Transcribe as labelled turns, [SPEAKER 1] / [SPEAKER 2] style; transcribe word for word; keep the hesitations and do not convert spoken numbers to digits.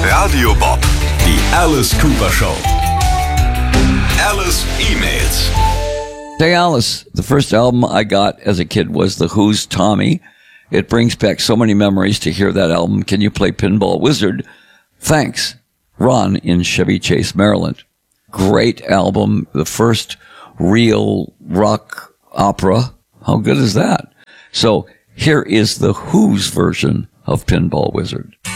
[SPEAKER 1] Radio Bob, die Alice Cooper Show. Alice E-Mails.
[SPEAKER 2] Hey Alice, the first album I got as a kid was The Who's Tommy. It brings back so many memories to hear that album. Can you play Pinball Wizard? Thanks. Ron in Chevy Chase, Maryland. Great album. The first real rock opera. How good is that? So here is the Who's version of Pinball Wizard.